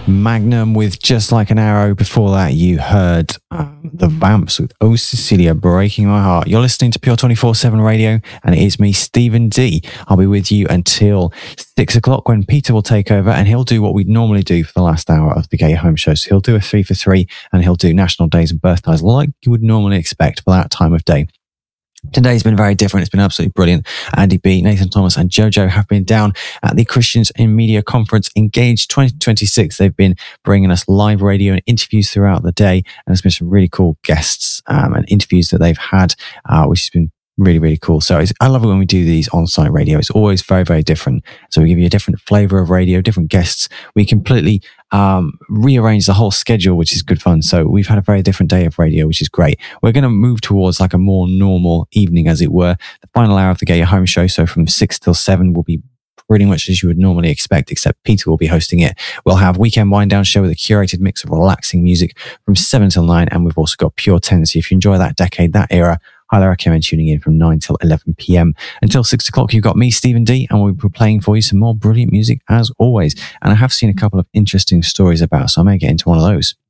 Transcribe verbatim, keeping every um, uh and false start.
Magnum with Just Like an Arrow. Before that, you heard um, The Vamps with Oh Cecilia, Breaking My Heart. You're listening to Pure twenty-four seven Radio, and it is me, Stephen D. I'll be with you until six o'clock when Peter will take over, and he'll do what we'd normally do for the last hour of the Get Your Home show. So he'll do a three for three, and he'll do national days and birthdays like you would normally expect for that time of day. Today's been very different. It's been absolutely brilliant. Andy B, Nathan Thomas and Jojo have been down at the Christians in Media Conference Engage twenty twenty-six. They've been bringing us live radio and interviews throughout the day. And there's been some really cool guests um, and interviews that they've had, uh, which has been really, really cool. So it's, I love it when we do these on-site radio. It's always very, very different. So we give you a different flavor of radio, different guests. We completely um, rearrange the whole schedule, which is good fun. So we've had a very different day of radio, which is great. We're going to move towards like a more normal evening, as it were. The final hour of the Get Your Home show, so from six till seven, will be pretty much as you would normally expect, except Peter will be hosting it. We'll have Weekend Wind Down show with a curated mix of relaxing music from seven till nine, and we've also got Pure Tendency. If you enjoy that decade, that era, highly recommend tuning in from nine till eleven p.m. Until six o'clock, you've got me, Stephen D, and we'll be playing for you some more brilliant music as always. And I have seen a couple of interesting stories about, so I may get into one of those.